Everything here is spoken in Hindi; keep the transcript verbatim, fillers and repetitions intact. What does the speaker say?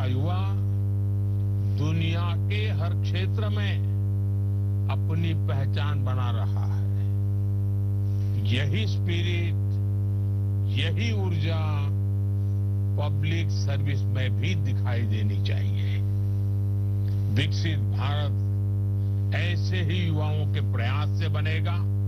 युवा दुनिया के हर क्षेत्र में अपनी पहचान बना रहा है। यही स्पिरिट, यही ऊर्जा पब्लिक सर्विस में भी दिखाई देनी चाहिए। विकसित भारत ऐसे ही युवाओं के प्रयास से बनेगा